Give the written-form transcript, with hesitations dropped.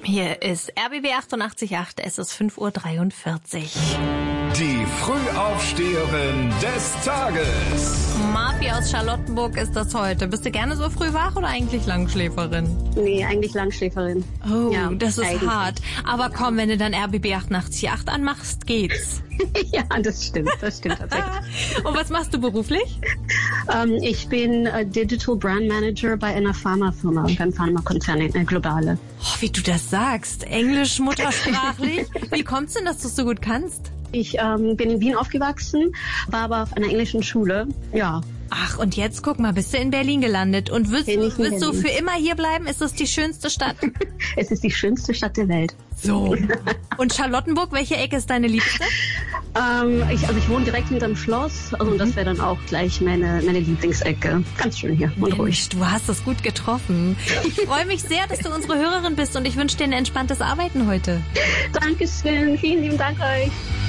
Hier ist RBB 88.8, es ist 5:43 Uhr. Die Frühaufsteherin des Tages. Marfi aus Charlottenburg ist das heute. Bist du gerne so früh wach oder eigentlich Langschläferin? Nee, eigentlich Langschläferin. Oh, ja, das ist eigentlich hart. Aber komm, wenn du dann RBB 88.8 anmachst, geht's. Ja, das stimmt tatsächlich. Und was machst du beruflich? Ich bin Digital Brand Manager bei einer Pharmafirma, beim Pharmakonzern, eine globale. Oh, wie du das sagst. Englisch muttersprachlich. Wie kommt's denn, dass du es so gut kannst? Ich bin in Wien aufgewachsen, war aber auf einer englischen Schule, ja. Ach, und jetzt guck mal, bist du in Berlin gelandet und willst du für immer hier bleiben? Ist das die schönste Stadt? Es ist die schönste Stadt der Welt. So. Und Charlottenburg, welche Ecke ist deine liebste? Ich wohne direkt hinterm Schloss, also das wäre dann auch gleich meine Lieblingsecke. Ganz schön hier und ruhig. Du hast es gut getroffen. Ich freue mich sehr, dass du unsere Hörerin bist und ich wünsche dir ein entspanntes Arbeiten heute. Dankeschön, vielen lieben Dank euch.